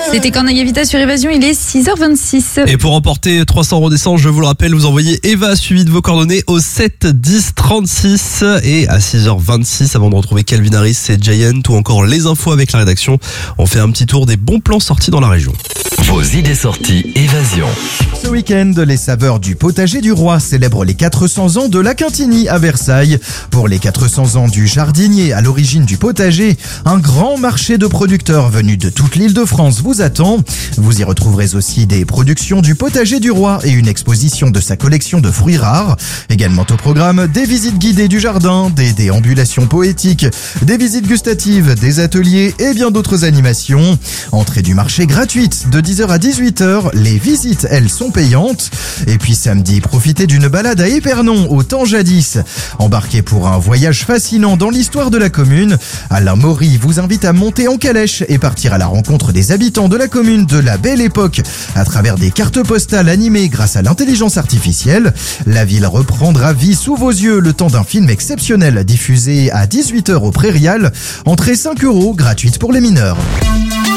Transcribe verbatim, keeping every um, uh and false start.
C'était Corneille Vita sur Évasion, il est six heures vingt-six. Et pour remporter trois cents euros d'essence, je vous le rappelle, vous envoyez Eva suivi de vos coordonnées au sept dix trente-six. Et à six heures vingt-six, avant de retrouver Calvin Harris et Giant ou encore les infos avec la rédaction, on fait un petit tour des bons plans sortis dans la région. Vos idées sorties Évasion. Ce week-end, les saveurs du potager du roi célèbrent les quatre cents ans de la Quintigny à Versailles. Pour les quatre cents ans du jardinier à l'origine du potager, un grand marché de producteurs venus de toute l'île de France vous attend. Vous y retrouverez aussi des productions du potager du roi et une exposition de sa collection de fruits rares. Également au programme, des visites guidées du jardin, des déambulations poétiques, des visites gustatives, des ateliers et bien d'autres animations. Entrée du marché gratuite de dix heures à dix-huit heures, les visites, elles, sont payantes. Et puis samedi, profitez d'une balade à Épernon, au temps jadis. Embarquez pour un voyage fascinant dans l'histoire de la commune. Alain Maury vous invite à monter en calèche et partir à la rencontre des habitants de la commune de la belle époque à travers des cartes postales animées grâce à l'intelligence artificielle. La ville reprendra vie sous vos yeux le temps d'un film exceptionnel diffusé à dix-huit heures au Prairial. Entrée cinq euros, gratuite pour les mineurs.